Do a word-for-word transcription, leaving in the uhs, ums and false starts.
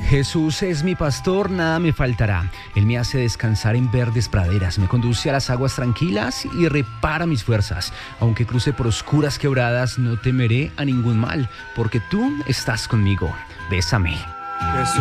Jesús es mi pastor, nada me faltará. Él me hace descansar en verdes praderas, me conduce a las aguas tranquilas y repara mis fuerzas. Aunque cruce por oscuras quebradas, no temeré a ningún mal, porque tú estás conmigo. Bésame.